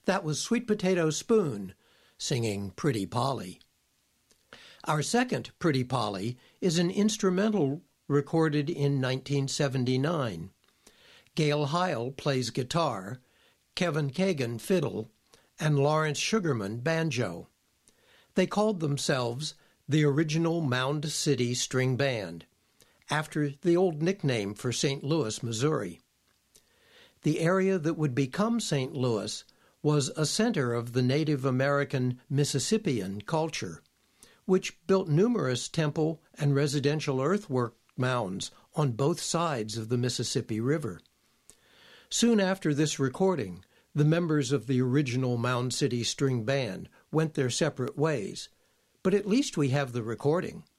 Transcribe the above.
That was Sweet Potato Spoon singing Pretty Polly. Our second Pretty Polly is an instrumental recorded in 1979. Gail Heil plays guitar, Kevin Kagan fiddle, and Lawrence Sugarman banjo. They called themselves the Original Mound City String Band, after the old nickname for St. Louis, Missouri. The area that would become St. Louis was a center of the Native American Mississippian culture, which built numerous temple and residential earthwork mounds on both sides of the Mississippi River. Soon after this recording, the members of the original Mound City String Band went their separate ways, but at least we have the recording.